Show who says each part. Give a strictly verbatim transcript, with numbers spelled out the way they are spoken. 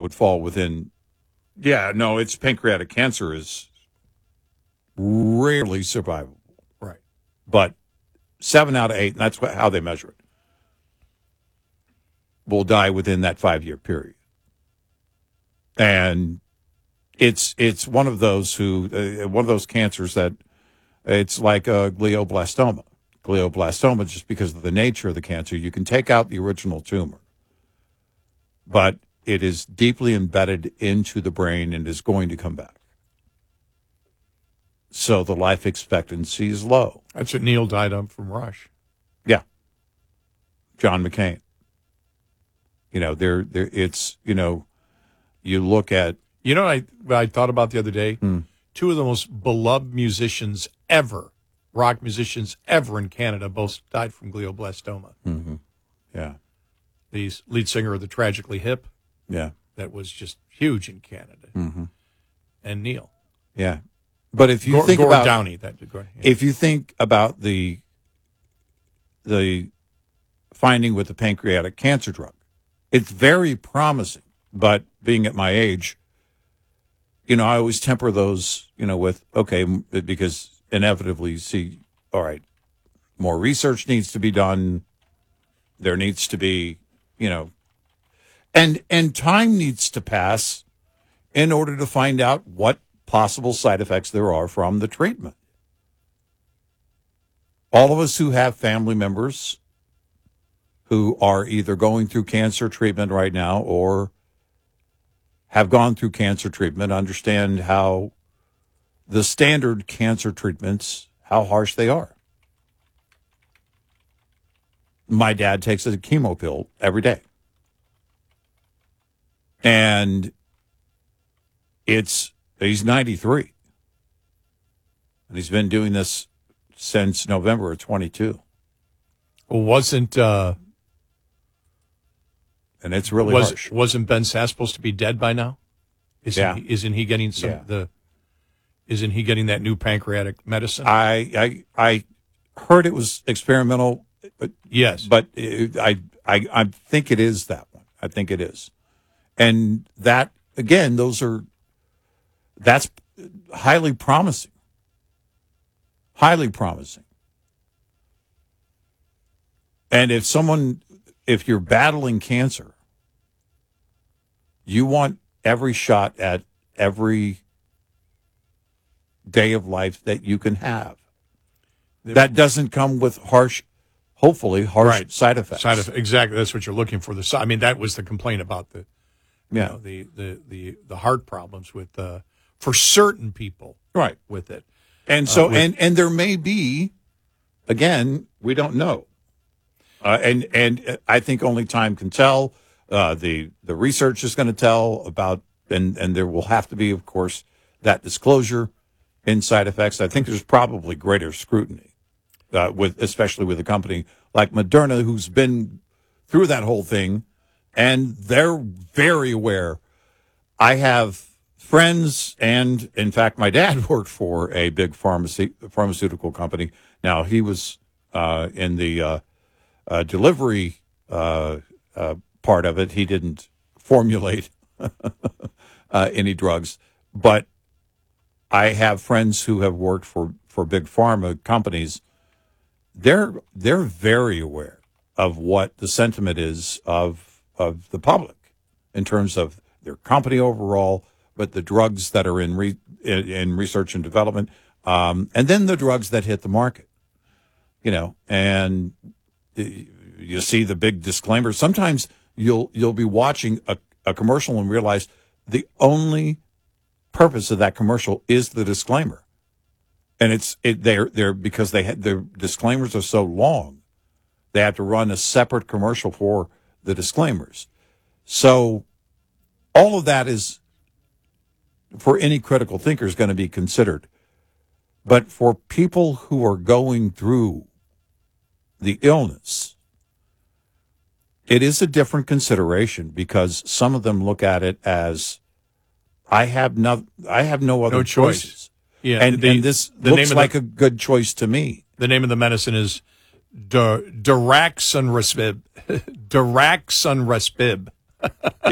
Speaker 1: would fall within. Yeah, no, it's pancreatic cancer is rarely survivable.
Speaker 2: Right.
Speaker 1: But seven out of eight, and that's what, how they measure it, will die within that five-year period. And it's it's one of those who uh, one of those cancers that it's like a glioblastoma. Glioblastoma, just because of the nature of the cancer, you can take out the original tumor, but it is deeply embedded into the brain and is going to come back. So the life expectancy is low.
Speaker 2: That's what Neil died of from Rush.
Speaker 1: Yeah. John McCain. You know, there, there. It's, you know, you look at.
Speaker 2: You know what I, I thought about the other day?
Speaker 1: Hmm.
Speaker 2: Two of the most beloved musicians ever, rock musicians ever in Canada, both died from glioblastoma.
Speaker 1: Mm-hmm. Yeah.
Speaker 2: The lead singer of the Tragically Hip.
Speaker 1: Yeah.
Speaker 2: That was just huge in Canada.
Speaker 1: Mm-hmm.
Speaker 2: And Neil.
Speaker 1: Yeah. But if you
Speaker 2: Gord,
Speaker 1: think
Speaker 2: Gord
Speaker 1: about
Speaker 2: Downey, that yeah.
Speaker 1: if you think about the the finding with the pancreatic cancer drug, it's very promising. But being at my age, you know, I always temper those, you know, with okay, because inevitably, you see, all right, more research needs to be done. There needs to be, you know, and and time needs to pass in order to find out what possible side effects there are from the treatment. All of us who have family members who are either going through cancer treatment right now or have gone through cancer treatment understand how the standard cancer treatments, how harsh they are. My dad takes a chemo pill every day. And it's he's ninety-three. And he's been doing this since November of twenty-two.
Speaker 2: Well, wasn't uh,
Speaker 1: and it's really
Speaker 2: was,
Speaker 1: harsh.
Speaker 2: Wasn't Ben Sass supposed to be dead by now? Isn't
Speaker 1: yeah.
Speaker 2: he, isn't he getting some
Speaker 1: yeah.
Speaker 2: the isn't he getting that new pancreatic medicine?
Speaker 1: I I I heard it was experimental, but
Speaker 2: yes.
Speaker 1: But it, I I I think it is that one. I think it is. And that again, those are that's highly promising. Highly promising. And if someone, if you're battling cancer, you want every shot at every day of life that you can have. That doesn't come with harsh, hopefully harsh
Speaker 2: right.
Speaker 1: side effects.
Speaker 2: Side effects. Exactly. That's what you're looking for. The I mean, that was the complaint about the,
Speaker 1: yeah.
Speaker 2: you know, the, the, the, the heart problems with, uh, for certain people.
Speaker 1: Right.
Speaker 2: With it.
Speaker 1: And so,
Speaker 2: uh, with,
Speaker 1: and, and there may be, again, we don't know. Uh, and, and I think only time can tell. Uh, the, the research is going to tell about, and, and there will have to be, of course, that disclosure in side effects. I think there's probably greater scrutiny, uh, with, especially with a company like Moderna, who's been through that whole thing, and they're very aware. I have friends, and in fact, my dad worked for a big pharmacy, pharmaceutical company. Now, he was uh, in the uh, uh, delivery uh, uh, part of it. He didn't formulate uh, any drugs, but I have friends who have worked for, for big pharma companies. They're they're very aware of what the sentiment is of of the public in terms of their company overall, but the drugs that are in re, in, in research and development, um, and then the drugs that hit the market. You know, and you see the big disclaimer. Sometimes you'll you'll be watching a, a commercial and realize the only purpose of that commercial is the disclaimer, and it's it they're they're because they had their disclaimers are so long, they have to run a separate commercial for the disclaimers. So all of that is, for any critical thinker, is going to be considered. But for people who are going through the illness, it is a different consideration because some of them look at it as, I have no, I have no other
Speaker 2: no choice.
Speaker 1: choices.
Speaker 2: Yeah,
Speaker 1: and,
Speaker 2: the,
Speaker 1: and this
Speaker 2: the
Speaker 1: looks
Speaker 2: name
Speaker 1: like
Speaker 2: the,
Speaker 1: a good choice to me.
Speaker 2: The name of the medicine is Daraxonrasib. Daraxonrasib.